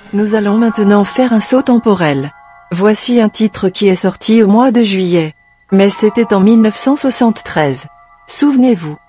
Nous allons maintenant faire un saut temporel. Voici un titre qui est sorti au mois de juillet. Mais c'était en 1973. Souvenez-vous.